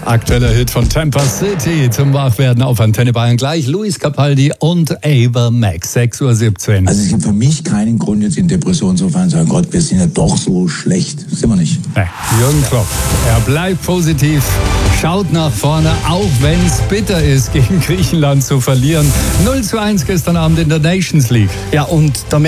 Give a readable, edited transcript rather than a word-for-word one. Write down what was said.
Aktueller Hit von Tampa City zum Wachwerden auf Antenne Bayern gleich. Luis Capaldi und Ava Max, 6:17 Uhr. Also es gibt für mich keinen Grund, jetzt in Depression zu fahren und sagen, Gott, wir sind ja doch so schlecht. Sind wir nicht. Nee, Jürgen Klopp, er bleibt positiv, schaut nach vorne, auch wenn es bitter ist, gegen Griechenland zu verlieren. 0:1 gestern Abend in der Nations League. Ja, und da